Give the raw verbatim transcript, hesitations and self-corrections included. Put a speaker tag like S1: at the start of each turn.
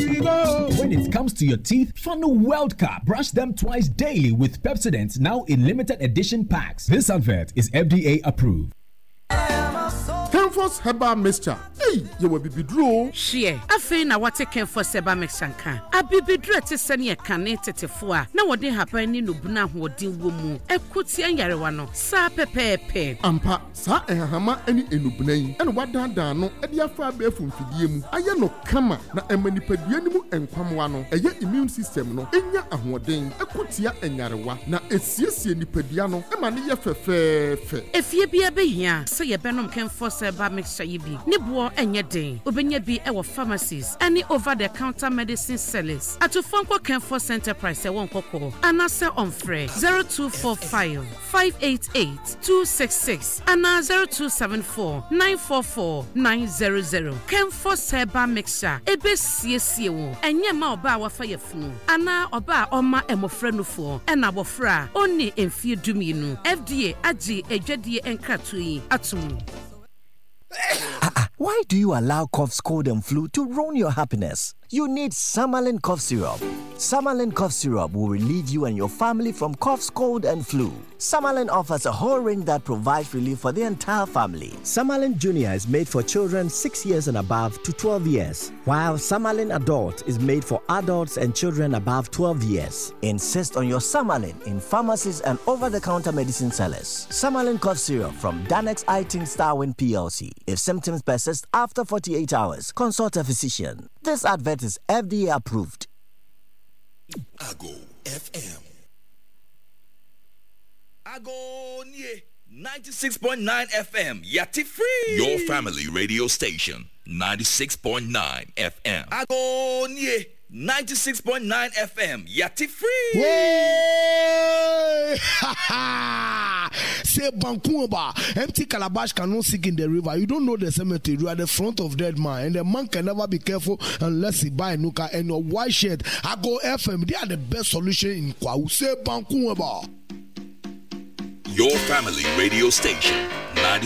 S1: When it comes to your teeth, Fano World Cup. Brush them twice daily with Pepsodent, now in limited edition packs. This advert is F D A approved.
S2: Kenforce Herbal Mixture. Hey, you will be bidro.
S3: Shie, afi na wate Kenforce Herbal Mixture nka. Abibidro te sene ye kane tetefo a na wode haban ni no buna hodin wo mu. Ekuti anyarewa no. Sa pepepe.
S2: Ampa, sa ehahama eni enubuna yi. Eno wadandan no e dia fa be fumfidie mu. Aye no kama na emanipadua ni mu enkwamwa no. Eye immune system no enya ahoden. Ekutia enyarewa na esiesie nipadua no e ma ne ye fefefe.
S3: Efie bia be hia se ye benom Kenforce Herbal Mixture yi bi. Ne bo enye den. Obenya bi e wo pharmacies any over the counter medicine sellers. Atufonko Kenforce Enterprise e won kokko. Anase on free zero two four five, five eight eight, two six six and zero two seven four, nine four four, nine zero zero. Kenforce Herbal Mixture ebe siesie wo. Enye ma oba wa fa yefunu. Ana oba oma emofra nufo. Ena bofra oni emfie duminu. F D A agi edwadie enkratu yi atumu.
S4: Uh-uh. Why do you allow cough, cold, and flu to ruin your happiness? You need Samalin Cough Syrup. Samalin Cough Syrup will relieve you and your family from coughs, cold, and flu. Samalin offers a whole range that provides relief for the entire family. Samalin Junior is made for children six years and above to twelve years, while Samalin Adult is made for adults and children above twelve years. Insist on your Samalin in pharmacies and over-the-counter medicine sellers. Samalin Cough Syrup from Danex Iting Starwin P L C. If symptoms persist after forty-eight hours, consult a physician. This advert is F D A approved.
S5: Ago F M. Ago Nye ninety-six point nine F M. Yati free. Your family radio station ninety-six point nine F M. Ago Nye ninety-six point nine F M. Yati free.
S6: Way! Ha ha! Say Bankumba, empty calabash cannot sink in the river. You don't know the cemetery. You are the front of dead man, and the man can never be careful unless he buy a nuka and your white shirt. Ago F M, they are the best solution in Kwau. Say Bankumba.
S5: Your family radio station